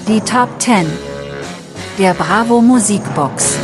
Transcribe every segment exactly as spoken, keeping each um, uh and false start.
Die Top zehn der Bravo Musikbox.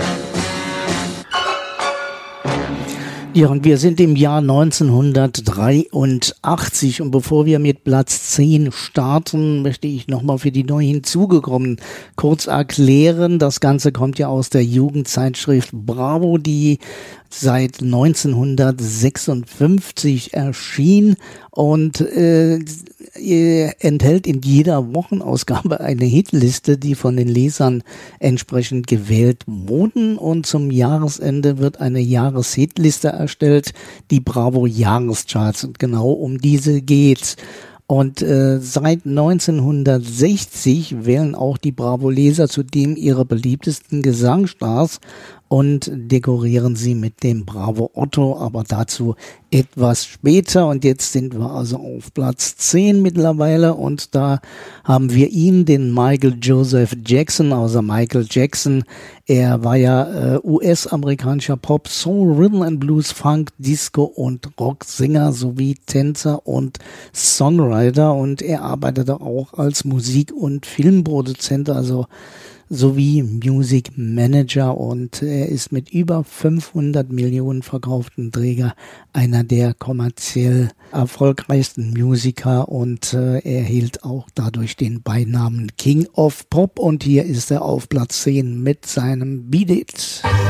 Ja, und wir sind im Jahr neunzehnhundertdreiundachtzig und bevor wir mit Platz zehn starten, möchte ich nochmal für die neu hinzugekommenen kurz erklären. Das Ganze kommt ja aus der Jugendzeitschrift Bravo, die seit neunzehnhundertsechsundfünfzig erschien und äh, enthält in jeder Wochenausgabe eine Hitliste, die von den Lesern entsprechend gewählt wurden, und zum Jahresende wird eine Jahreshitliste erstellt, die Bravo Jahrescharts, und genau um diese geht's. Und äh, seit neunzehnhundertsechzig wählen auch die Bravo-Leser zudem ihre beliebtesten Gesangstars und dekorieren sie mit dem Bravo Otto, aber dazu etwas später. Und jetzt sind wir also auf Platz zehn mittlerweile und da haben wir ihn, den Michael Joseph Jackson, also Michael Jackson. Er war ja äh, U S-amerikanischer Pop, Soul, Rhythm and Blues, Funk, Disco und Rocksänger sowie Tänzer und Songwriter, und er arbeitete auch als Musik- und Filmproduzent, also sowie Music Manager, und er ist mit über fünfhundert Millionen verkauften Träger einer der kommerziell erfolgreichsten Musiker, und äh, er erhielt auch dadurch den Beinamen King of Pop, und hier ist er auf Platz zehn mit seinem Beat It.